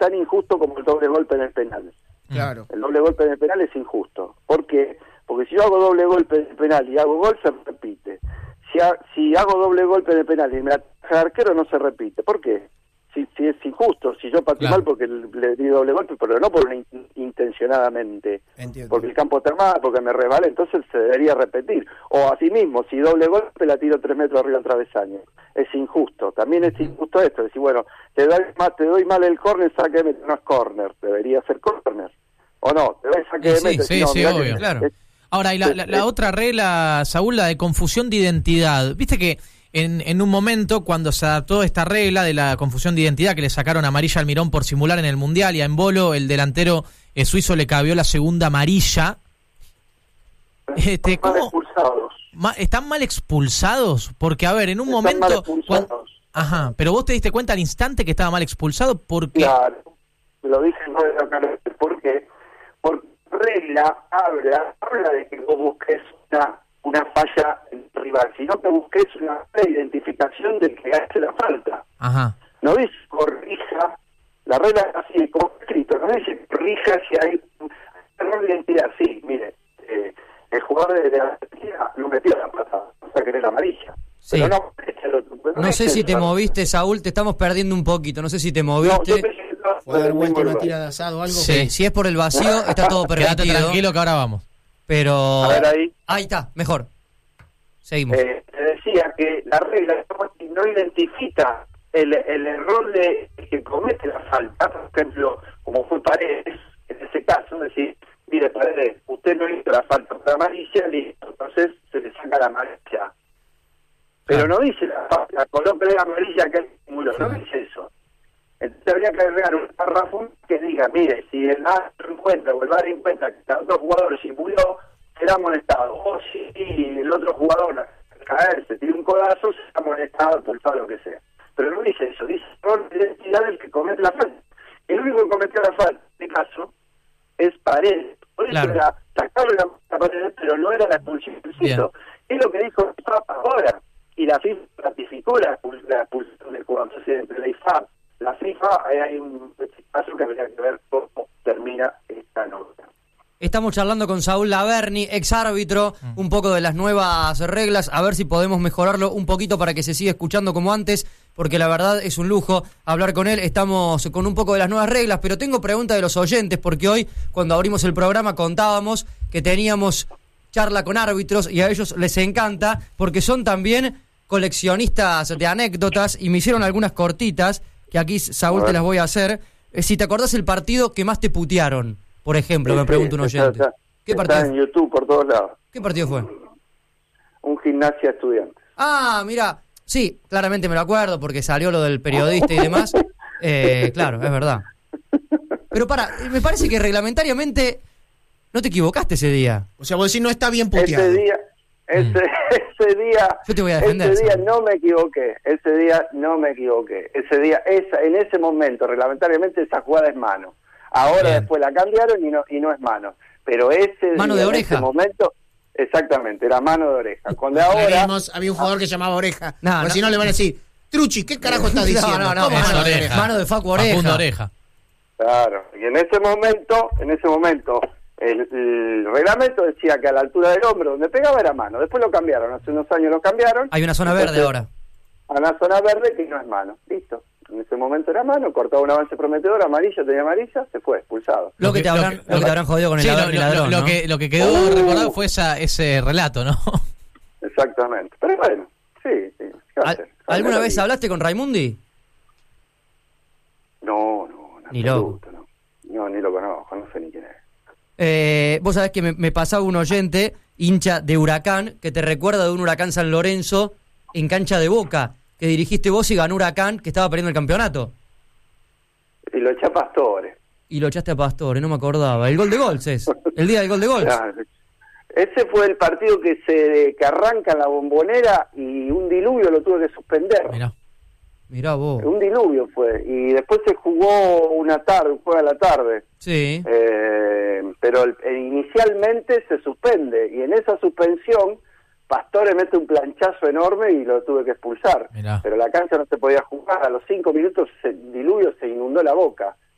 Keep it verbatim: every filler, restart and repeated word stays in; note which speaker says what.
Speaker 1: tan injusto como el doble golpe en el penal.
Speaker 2: Claro.
Speaker 1: El doble golpe en el penal es injusto. ¿Por qué? Porque si yo hago doble golpe en el penal y hago gol, se repite. Si, ha, si hago doble golpe en el penal y me ataja el arquero, no se repite. ¿Por qué? Si, si es injusto, si yo pateé
Speaker 2: Claro.
Speaker 1: mal porque le di doble golpe, pero no por in, intencionadamente,
Speaker 2: Entiendo.
Speaker 1: porque el campo está mal, porque me resbalé, entonces se debería repetir. O así mismo, si doble golpe la tiro tres metros arriba del travesaño. Es injusto. También es injusto esto, decir, bueno, te doy mal, te doy mal el córner, saque de meta. No es córner, debería ser córner. ¿O no? Te doy saque de
Speaker 3: Sí,
Speaker 1: meta.
Speaker 3: sí,
Speaker 1: no,
Speaker 3: sí, obvio.
Speaker 1: que,
Speaker 3: Claro.
Speaker 1: es,
Speaker 3: Ahora, y la, la, la otra regla, Saúl, la de confusión de identidad. Viste que en, en un momento, cuando se adaptó esta regla de la confusión de identidad, que le sacaron amarilla al Mirón por simular en el Mundial, y a Embolo, el delantero eh, suizo, le cabió la segunda amarilla. Este,
Speaker 1: están mal
Speaker 3: ¿cómo?
Speaker 1: expulsados.
Speaker 3: Ma- ¿Están mal expulsados? Porque, a ver, en un
Speaker 1: Están mal
Speaker 3: momento...
Speaker 1: expulsados.
Speaker 3: cuan- Ajá, pero vos te diste cuenta al instante que estaba mal expulsado porque...
Speaker 1: Claro, lo dije no de la ¿por qué? Porque la regla habla, habla de que vos busques una, una falla en el rival, sino que busques una identificación del que hace la falta.
Speaker 3: Ajá.
Speaker 1: No dice corrija, la regla es así, como escrito, no dice corrija si hay un error de identidad. Sí, mire, eh, el jugador de la Argentina no metió la patada, o sea que era amarilla.
Speaker 4: Sí.
Speaker 1: Pero no, el otro, pero
Speaker 4: No
Speaker 1: es
Speaker 4: sé si te
Speaker 1: el-
Speaker 4: moviste, Saúl, te estamos perdiendo un poquito. No sé si te
Speaker 1: No,
Speaker 4: moviste.
Speaker 1: yo pensé que estaba
Speaker 2: ¿Fue a dar
Speaker 1: en el
Speaker 2: vuelta
Speaker 1: mismo
Speaker 2: una
Speaker 1: lugar.
Speaker 2: tira de asado o algo?
Speaker 4: Sí, si es por el vacío, está todo
Speaker 3: Quédate
Speaker 4: permitido.
Speaker 3: tranquilo que ahora vamos.
Speaker 4: Pero...
Speaker 1: A ver ahí.
Speaker 4: Ahí está, mejor. Seguimos.
Speaker 1: Eh, te decía que la regla no identifica el, el error de que comete la falta, por ejemplo, como fue Paredes, en ese caso, decir, mire Paredes, usted no hizo la falta por amarilla, listo, entonces se le saca la amarilla. Pero no dice la falta, coloca la amarilla que él simuló, no dice eso. Entonces habría que agregar un párrafo que diga, mire, si el árbitro encuentra o el V A R encuentra que el otro jugador simuló, será amonestado. O si el otro jugador al caerse tiene un codazo, será amonestado, expulsado, lo que sea. Pero no dice eso, dice error de identidad del que comete la falta. El único que cometió la falta, en este caso, es Paredes. Por eso
Speaker 3: Claro.
Speaker 1: era sacarle la, la Paredes, pero no era la expulsión del sitio. Es lo que dijo el F A P ahora. Y la FIFA ratificó la, expul- la expulsión del jugador. Entonces, entre la I F A P, la FIFA, ahí hay un paso que habría que ver cómo termina esta nota.
Speaker 4: Estamos charlando con Saúl Laverni, ex árbitro, un poco de las nuevas reglas, a ver si podemos mejorarlo un poquito para que se siga escuchando como antes, porque la verdad es un lujo hablar con él. Estamos con un poco de las nuevas reglas, pero tengo preguntas de los oyentes, porque hoy, cuando abrimos el programa, contábamos que teníamos charla con árbitros y a ellos les encanta, porque son también coleccionistas de anécdotas y me hicieron algunas cortitas, que aquí, Saúl, te las voy a hacer. Eh, si te acordás el partido que más te putearon, por ejemplo, me pregunta un
Speaker 1: Está-
Speaker 4: oyente.
Speaker 1: está-
Speaker 4: ¿Qué
Speaker 1: está
Speaker 4: partido?
Speaker 1: en YouTube por todos lados.
Speaker 4: ¿Qué partido fue?
Speaker 1: Un gimnasia estudiante.
Speaker 4: Ah, mira, sí, claramente me lo acuerdo porque salió lo del periodista y demás. Eh, claro, es verdad. Pero para, me parece que reglamentariamente no te equivocaste ese día.
Speaker 2: O sea, vos decís, no está bien puteado.
Speaker 1: Ese día, ese, ese día,
Speaker 4: Yo te voy a defender,
Speaker 1: ese día
Speaker 4: Saúl.
Speaker 1: no me equivoqué. Ese día no me equivoqué. Ese día, esa, en ese momento, reglamentariamente esa jugada es mano. Ahora
Speaker 4: Bien.
Speaker 1: después la cambiaron y no y no es mano. Pero ese
Speaker 4: Mano
Speaker 1: día,
Speaker 4: de
Speaker 1: en
Speaker 4: oreja.
Speaker 1: ese momento, exactamente, era mano de oreja. Cuando ahora
Speaker 2: Aclaremos, había un jugador que se llamaba Oreja.
Speaker 4: No,
Speaker 2: porque
Speaker 4: no.
Speaker 2: si no le van a decir, Truchi, ¿qué carajo estás diciendo?
Speaker 4: No, no, no,
Speaker 2: ¿Cómo
Speaker 3: es
Speaker 2: mano de
Speaker 3: oreja.
Speaker 4: Mano de Facu Oreja.
Speaker 3: Facundo Oreja.
Speaker 1: Claro, y en ese momento, en ese momento, el, el reglamento decía que a la altura del hombro donde pegaba era mano. Después lo cambiaron, hace unos años lo cambiaron.
Speaker 4: Hay una zona verde
Speaker 1: Entonces,
Speaker 4: ahora.
Speaker 1: A una zona verde que no es mano. Listo. En ese momento era mano, cortaba un avance prometedor, amarilla, tenía amarilla, se fue, expulsado.
Speaker 4: Lo que te habrán, lo que te habrán jodido con el
Speaker 3: Sí,
Speaker 4: ladrón
Speaker 3: lo,
Speaker 4: y
Speaker 3: lo-
Speaker 4: ladrón,
Speaker 3: lo
Speaker 4: ¿no?
Speaker 3: que, lo que quedó
Speaker 1: Uh.
Speaker 3: recordado fue esa, ese relato, ¿no?
Speaker 1: Exactamente. Pero bueno, sí, sí. ¿qué
Speaker 4: Al-
Speaker 1: hacer?
Speaker 4: ¿Alguna
Speaker 1: Ahora
Speaker 4: vez
Speaker 1: sí.
Speaker 4: hablaste con Raimundi?
Speaker 1: No, no, en
Speaker 4: Ni
Speaker 1: absoluto, no. No, ni lo conozco, no sé ni quién es.
Speaker 4: Eh, vos sabés que me, me pasaba un oyente, hincha de Huracán, que te recuerda de un Huracán San Lorenzo en cancha de Boca, que dirigiste vos y ganó Huracán, que estaba perdiendo el campeonato.
Speaker 1: Y lo eché a Pastore.
Speaker 4: Y lo echaste a Pastore, no me acordaba. El gol de Gols es, el día del gol de Gols.
Speaker 1: Claro. Ese fue el partido que se que arranca en la Bombonera y un diluvio lo tuve que suspender.
Speaker 3: Mirá.
Speaker 4: Mirá vos.
Speaker 1: Un diluvio fue. Y después se jugó una tarde, un juego a la tarde.
Speaker 4: Sí.
Speaker 1: Eh, pero el- eh, inicialmente se suspende. Y en esa suspensión, Pastore mete un planchazo enorme y lo tuve que expulsar.
Speaker 3: Mirá.
Speaker 1: Pero la cancha no se podía jugar. A los cinco minutos el diluvio se inundó la Boca.